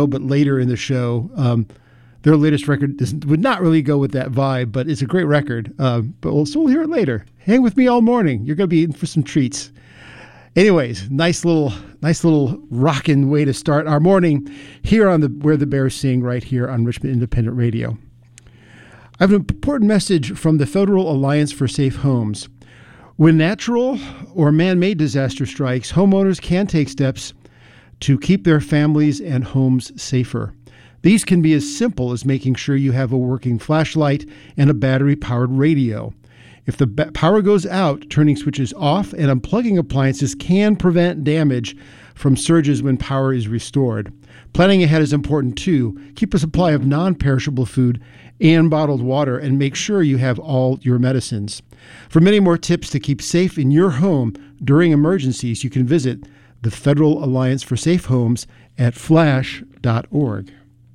show, but later in the show. Their latest record would not really go with that vibe, but it's a great record. So we'll hear it later. Hang with me all morning. You're going to be in for some treats. Anyways, nice little rockin' way to start our morning here on Where the Bears Sing, right here on Richmond Independent Radio. I have an important message from the Federal Alliance for Safe Homes. When natural or man-made disaster strikes, homeowners can take steps to keep their families and homes safer. These can be as simple as making sure you have a working flashlight and a battery-powered radio. If the power goes out, turning switches off and unplugging appliances can prevent damage from surges when power is restored. Planning ahead is important too. Keep a supply of non-perishable food and bottled water, and make sure you have all your medicines. For many more tips to keep safe in your home during emergencies, you can visit the Federal Alliance for Safe Homes at flash.org.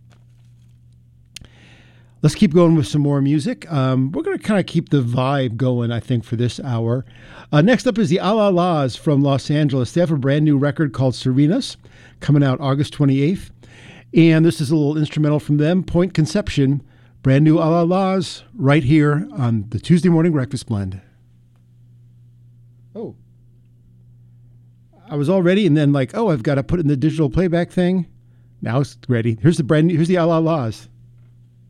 Let's keep going with some more music. We're going to kind of keep the vibe going, I think, for this hour. Next up is the Alalas from Los Angeles. They have a brand new record called Serenas, coming out August 28th. And this is a little instrumental from them, Point Conception. Brand new Alalas right here on the Tuesday Morning Breakfast Blend. Oh. I was all ready, and then I've got to put it in the digital playback thing. Now it's ready. Here's the Alalas.